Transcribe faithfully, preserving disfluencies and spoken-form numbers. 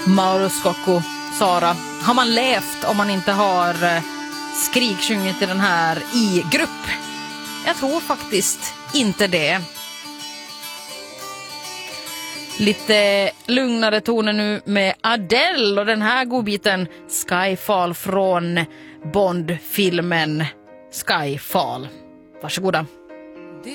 Mauro Scocco, Sara. Har man levt om man inte har eh, skriksjungit i den här i grupp? Jag tror faktiskt inte det. Lite lugnare toner nu med Adele och den här godbiten Skyfall från Bond-filmen Skyfall. Varsågoda.